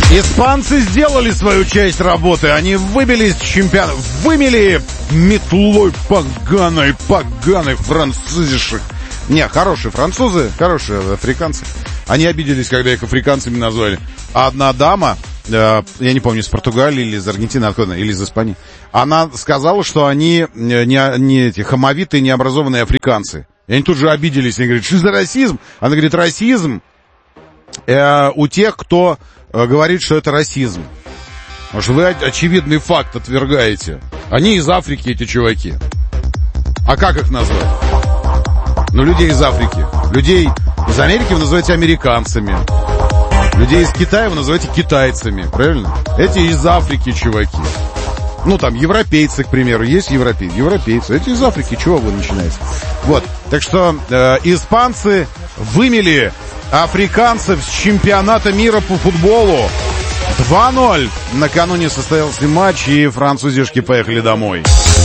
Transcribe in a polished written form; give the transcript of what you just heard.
Испанцы сделали свою часть работы. Они выбили чемпиона. Вымели метлой поганой французишек. Не, хорошие французы, хорошие африканцы. Они обиделись, когда их африканцами назвали. А одна дама, я не помню, из Португалии или из Аргентины, откуда, или из Испании, она сказала, что они не эти хамовитые, необразованные африканцы. И они тут же обиделись. Они говорят, что за расизм? Она говорит, расизм у тех, кто говорит, что это расизм. Потому что вы очевидный факт отвергаете. Они из Африки, эти чуваки. А как их назвать? Ну, людей из Африки. Людей из Америки вы называете американцами. Людей из Китая вы называете китайцами. Правильно? Эти из Африки чуваки. Ну, там, европейцы, к примеру. Есть европейцы? Европейцы. Эти из Африки. Чего вы начинаете? Вот. Так что испанцы вымели африканцев с чемпионата мира по футболу. 2-0. Накануне состоялся матч, и французишки поехали домой.